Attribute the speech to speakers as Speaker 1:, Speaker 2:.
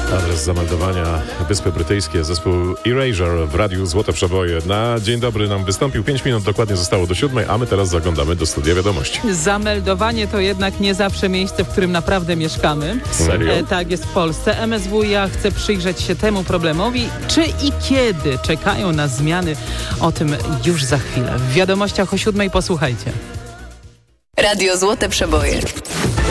Speaker 1: Adres zameldowania Wyspy Brytyjskie, zespół Erasure w Radiu Złote Przeboje. Na dzień dobry nam wystąpił. 5 minut dokładnie zostało do 7, a my teraz zaglądamy do studia wiadomości.
Speaker 2: Zameldowanie to jednak nie zawsze miejsce, w którym naprawdę mieszkamy.
Speaker 1: Serio?
Speaker 2: Tak jest w Polsce. MSWiA chce przyjrzeć się temu problemowi. Czy i kiedy czekają nas zmiany? O tym już za chwilę. W wiadomościach o 7 posłuchajcie.
Speaker 3: Radio Złote Przeboje.